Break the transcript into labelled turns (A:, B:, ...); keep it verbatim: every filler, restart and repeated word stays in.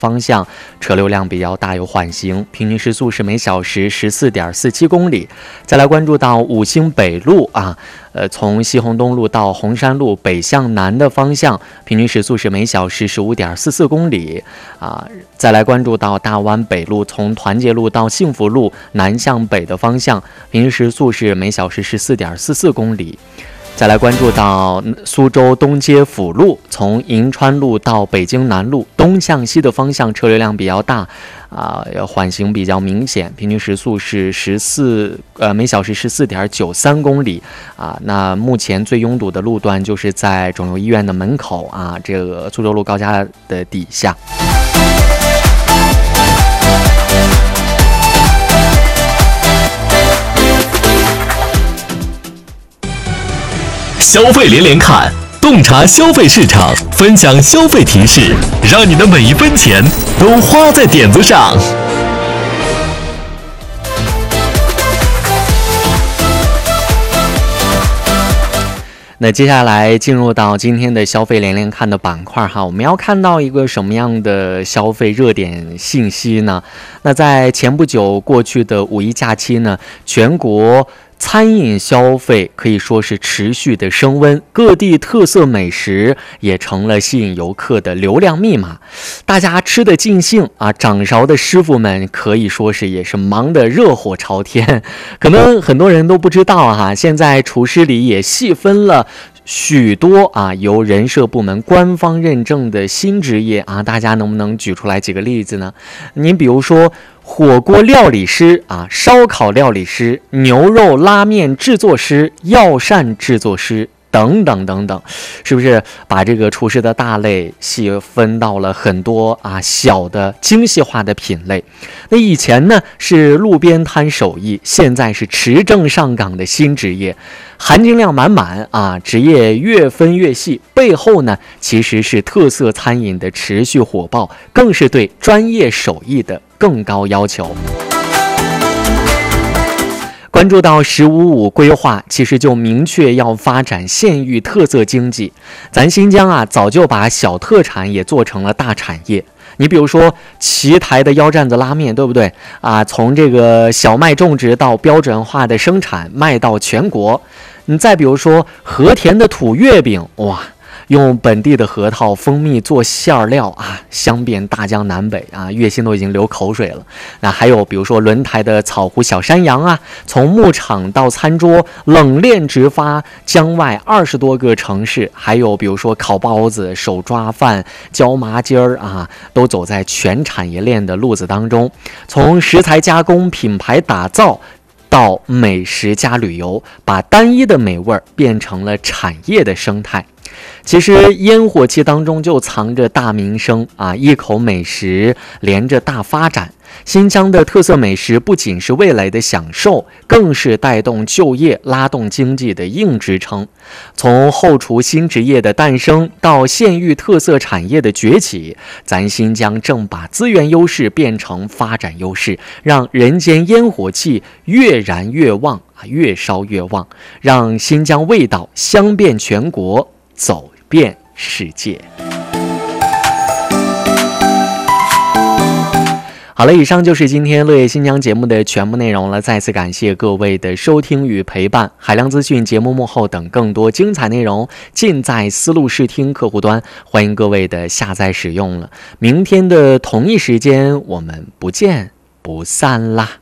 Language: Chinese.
A: 方向车流量比较大，有缓行，平均时速是每小时十四点四七公里。再来关注到五星北路啊，呃，从西红东路到红山路北向南的方向，平均时速是每小时十五点四四公里啊。再来关注到大湾北路，从团结路到幸福路南向北的方向，平均时速是每小时十四点四四公里。再来关注到苏州东街辅路，从银川路到北京南路东向西的方向车流量比较大啊，缓行比较明显，平均时速是十四呃每小时十四点九三公里啊。那目前最拥堵的路段就是在肿瘤医院的门口啊，这个苏州路高架的底下。
B: 消费连连看，洞察消费市场，分享消费提示，让你的每一分钱都花在点子上。
A: 那接下来进入到今天的消费连连看的板块哈，我们要看到一个什么样的消费热点信息呢？那在前不久过去的五一假期呢，全国餐饮消费可以说是持续的升温，各地特色美食也成了吸引游客的流量密码。大家吃得尽兴啊，掌勺的师傅们可以说是也是忙得热火朝天。可能很多人都不知道哈、啊，现在厨师里也细分了许多啊由人社部门官方认证的新职业啊，大家能不能举出来几个例子呢？您比如说火锅料理师啊，烧烤料理师，牛肉拉面制作师，药膳制作师等等等等，是不是把这个厨师的大类细分到了很多啊小的精细化的品类？那以前呢是路边摊手艺，现在是持证上岗的新职业，含金量满满啊！职业越分越细，背后呢其实是特色餐饮的持续火爆，更是对专业手艺的更高要求。关注到十五五规划，其实就明确要发展县域特色经济。咱新疆啊，早就把小特产也做成了大产业。你比如说奇台的腰站子拉面，对不对啊？从这个小麦种植到标准化的生产，卖到全国。你再比如说和田的土月饼，哇！用本地的核桃、蜂蜜做馅料啊，香遍大江南北啊，月薪都已经流口水了。那还有比如说轮台的草湖小山羊啊，从牧场到餐桌，冷链直发江外二十多个城市。还有比如说烤包子、手抓饭、椒麻筋儿啊，都走在全产业链的路子当中。从食材加工、品牌打造到美食加旅游，把单一的美味变成了产业的生态。其实烟火气当中就藏着大民生啊，一口美食连着大发展。新疆的特色美食不仅是未来的享受，更是带动就业、拉动经济的硬支撑。从后厨新职业的诞生到县域特色产业的崛起，咱新疆正把资源优势变成发展优势，让人间烟火气越燃越旺啊，越烧越旺，让新疆味道香遍全国，走遍世界。好了，以上就是今天乐业新疆节目的全部内容了。再次感谢各位的收听与陪伴。海量资讯、节目幕后等更多精彩内容，尽在思路视听客户端，欢迎各位的下载使用了。明天的同一时间，我们不见不散啦。